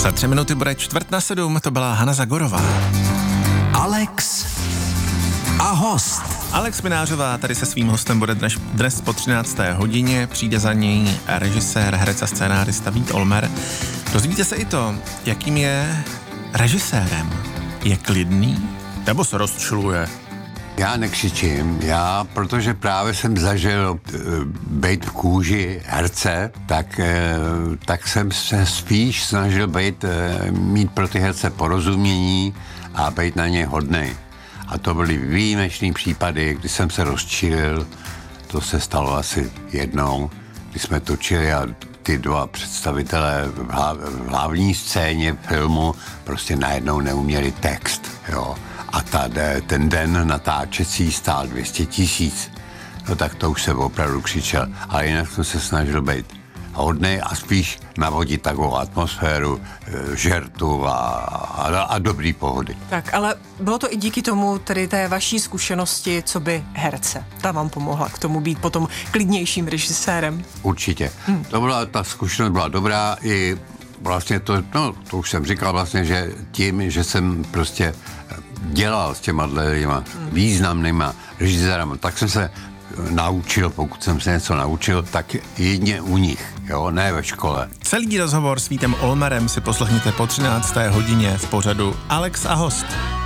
Za 3 minuty bude 6:45, to byla Hana Zagorová. Alex a host. Alex Minářová tady se svým hostem bude dnes po 13. hodině, přijde za něj režisér, herec a scénárista Vít Olmer. Dozvíte se i to, jakým je režisérem. Je klidný? Nebo se rozčiluje? Já nekřičím, protože právě jsem zažil být v kůži herce, tak jsem se spíš snažil mít pro ty herce porozumění a být na ně hodnej. A to byly výjimečný případy, kdy jsem se rozčilil, to se stalo asi jednou, když jsme točili a ty dva představitelé v hlavní scéně filmu prostě najednou neuměli text, jo. A ten den natáčecí stál 200 000. No tak to už jsem opravdu křičel. Ale jinak jsem se snažil být hodnej a spíš navodit takovou atmosféru žertu a dobrý pohody. Tak, ale bylo to i díky tomu, tedy té vaší zkušenosti, co by herce. Ta vám pomohla k tomu být potom klidnějším režisérem. Určitě. Ta zkušenost byla dobrá i vlastně to už jsem říkal vlastně, že tím, že jsem prostě dělal s těma významnýma režisérama, tak jsem se naučil, pokud jsem se něco naučil, tak jedně u nich, jo, ne ve škole. Celý rozhovor s Vítem Olmerem si poslechněte po 13. hodině v pořadu Alex a host.